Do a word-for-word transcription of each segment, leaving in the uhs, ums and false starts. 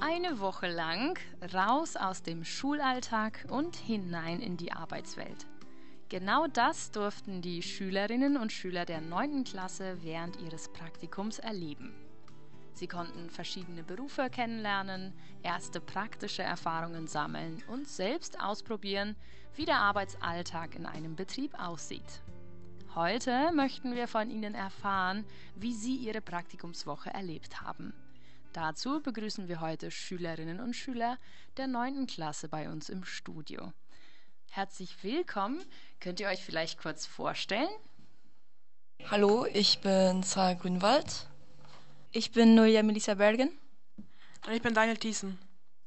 Eine Woche lang raus aus dem Schulalltag und hinein in die Arbeitswelt. Genau das durften die Schülerinnen und Schüler der neunten Klasse während ihres Praktikums erleben. Sie konnten verschiedene Berufe kennenlernen, erste praktische Erfahrungen sammeln und selbst ausprobieren, wie der Arbeitsalltag in einem Betrieb aussieht. Heute möchten wir von Ihnen erfahren, wie Sie Ihre Praktikumswoche erlebt haben. Dazu begrüßen wir heute Schülerinnen und Schüler der neunten Klasse bei uns im Studio. Herzlich willkommen. Könnt ihr euch vielleicht kurz vorstellen? Hallo, ich bin Sarah Grünwald. Ich bin Noelia Melissa Bergen. Und ich bin Daniel Thiessen.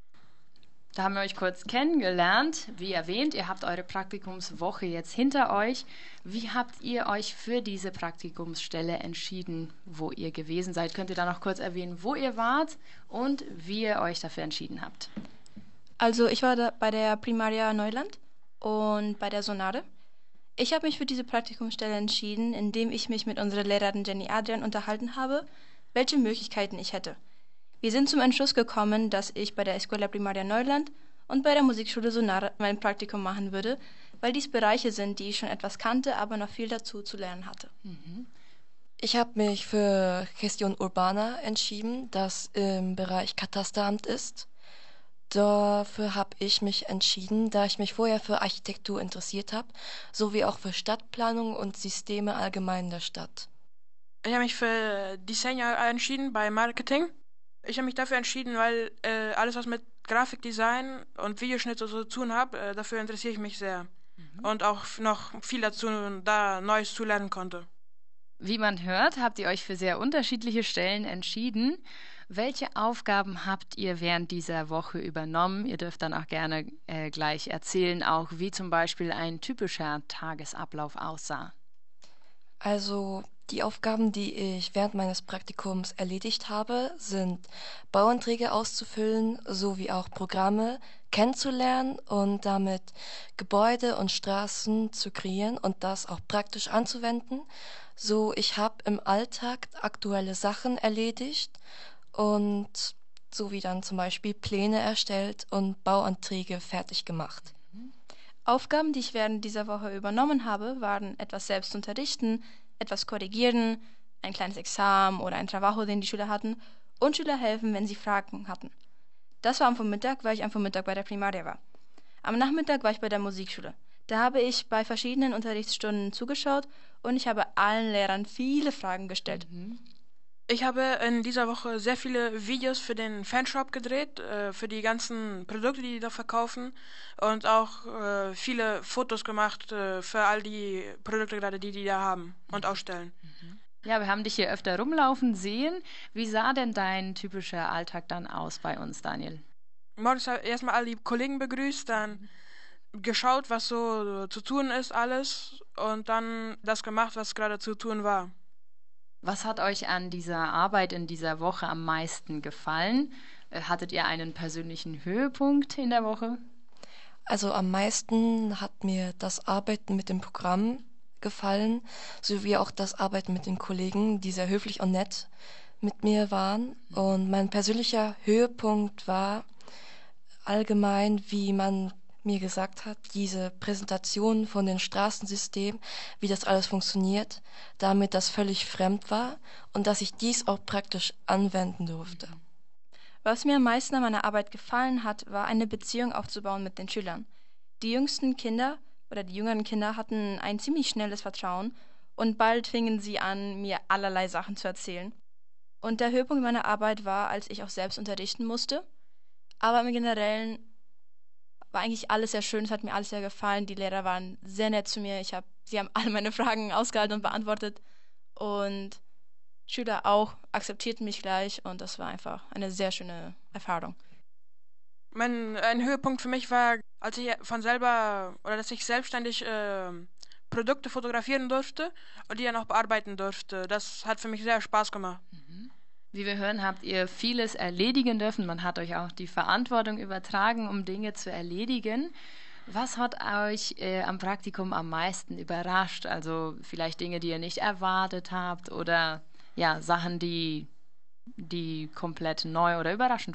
Da haben wir euch kurz kennengelernt. Wie erwähnt, ihr habt eure Praktikumswoche jetzt hinter euch. Wie habt ihr euch für diese Praktikumsstelle entschieden, wo ihr gewesen seid? Könnt ihr da noch kurz erwähnen, wo ihr wart und wie ihr euch dafür entschieden habt? Also ich war da bei der Primaria Neuland und bei der Sonade. Ich habe mich für diese Praktikumsstelle entschieden, indem ich mich mit unserer Lehrerin Jenny Adrian unterhalten habe, welche Möglichkeiten ich hätte. Wir sind zum Entschluss gekommen, dass ich bei der Escuela Primaria Neuland und bei der Musikschule Sonare mein Praktikum machen würde, weil dies Bereiche sind, die ich schon etwas kannte, aber noch viel dazu zu lernen hatte. Mhm. Ich habe mich für Gestión Urbana entschieden, das im Bereich Katasteramt ist. Dafür habe ich mich entschieden, da ich mich vorher für Architektur interessiert habe, sowie auch für Stadtplanung und Systeme allgemein der Stadt. Ich habe mich für Design entschieden bei Marketing. Ich habe mich dafür entschieden, weil äh, alles, was mit Grafikdesign und Videoschnitt so zu tun hat, äh, dafür interessiere ich mich sehr. Mhm. Und auch noch viel dazu da Neues zu lernen konnte. Wie man hört, habt ihr euch für sehr unterschiedliche Stellen entschieden. Welche Aufgaben habt ihr während dieser Woche übernommen? Ihr dürft dann auch gerne äh, gleich erzählen, auch wie zum Beispiel ein typischer Tagesablauf aussah. Also die Aufgaben, die ich während meines Praktikums erledigt habe, sind Bauanträge auszufüllen, sowie auch Programme kennenzulernen und damit Gebäude und Straßen zu kreieren und das auch praktisch anzuwenden. So, ich habe im Alltag aktuelle Sachen erledigt und sowie dann zum Beispiel Pläne erstellt und Bauanträge fertig gemacht. Aufgaben, die ich während dieser Woche übernommen habe, waren etwas selbst unterrichten, etwas korrigieren, ein kleines Examen oder ein Trabajo, den die Schüler hatten, und Schüler helfen, wenn sie Fragen hatten. Das war am Vormittag, weil ich am Vormittag bei der Primaria war. Am Nachmittag war ich bei der Musikschule. Da habe ich bei verschiedenen Unterrichtsstunden zugeschaut und ich habe allen Lehrern viele Fragen gestellt. Mhm. Ich habe in dieser Woche sehr viele Videos für den Fanshop gedreht, äh, für die ganzen Produkte, die die da verkaufen, und auch äh, viele Fotos gemacht äh, für all die Produkte gerade, die die da haben und ausstellen. Ja, wir haben dich hier öfter rumlaufen sehen. Wie sah denn dein typischer Alltag dann aus bei uns, Daniel? Morgens habe ich erstmal alle die Kollegen begrüßt, dann geschaut, was so zu tun ist, alles, und dann das gemacht, was gerade zu tun war. Was hat euch an dieser Arbeit in dieser Woche am meisten gefallen? Äh, Hattet ihr einen persönlichen Höhepunkt in der Woche? Also am meisten hat mir das Arbeiten mit dem Programm gefallen, sowie auch das Arbeiten mit den Kollegen, die sehr höflich und nett mit mir waren. Und mein persönlicher Höhepunkt war allgemein, wie man mir gesagt hat, diese Präsentation von den Straßensystemen, wie das alles funktioniert, damit das völlig fremd war und dass ich dies auch praktisch anwenden durfte. Was mir am meisten an meiner Arbeit gefallen hat, war eine Beziehung aufzubauen mit den Schülern. Die jüngsten Kinder oder die jüngeren Kinder hatten ein ziemlich schnelles Vertrauen und bald fingen sie an, mir allerlei Sachen zu erzählen. Und der Höhepunkt meiner Arbeit war, als ich auch selbst unterrichten musste. Aber im Generellen war eigentlich alles sehr schön, es hat mir alles sehr gefallen. Die Lehrer waren sehr nett zu mir. Ich hab, sie haben alle meine Fragen ausgehalten und beantwortet. Und Schüler auch akzeptierten mich gleich und das war einfach eine sehr schöne Erfahrung. Mein, ein Höhepunkt für mich war, als ich von selber, oder dass ich selbstständig äh, Produkte fotografieren durfte und die dann auch bearbeiten durfte. Das hat für mich sehr Spaß gemacht. Wie wir hören, habt ihr vieles erledigen dürfen. Man hat euch auch die Verantwortung übertragen, um Dinge zu erledigen. Was hat euch äh, am Praktikum am meisten überrascht? Also vielleicht Dinge, die ihr nicht erwartet habt oder ja, Sachen, die, die komplett neu oder überraschend